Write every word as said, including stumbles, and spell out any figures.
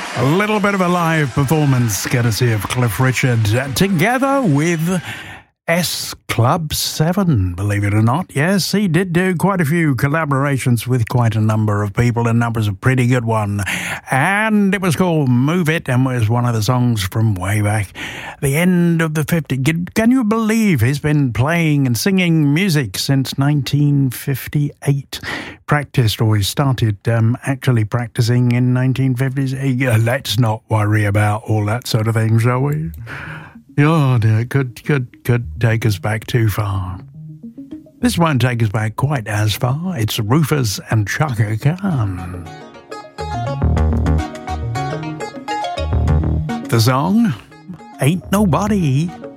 A little bit of a live performance courtesy of Cliff Richard, together with S Club seven, believe it or not. Yes, he did do quite a few collaborations with quite a number of people, and that was a pretty good one. And it was called Move It, and was one of the songs from way back, the end of the fifties. Can you believe he's been playing and singing music since nineteen fifty-eight? Practiced, or he started um, actually practicing in nineteen fifties. Uh, let's not worry about all that sort of thing, shall we? Oh dear, could, could, could take us back too far. This won't take us back quite as far. It's Rufus and Chaka Khan. The song, Ain't Nobody